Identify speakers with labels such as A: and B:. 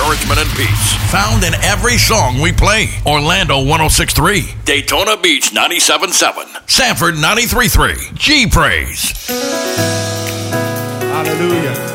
A: encouragement and peace. Found in every song we play. Orlando 106.3, Daytona Beach 97.7, Sanford 93.3, G Praise.
B: Hallelujah.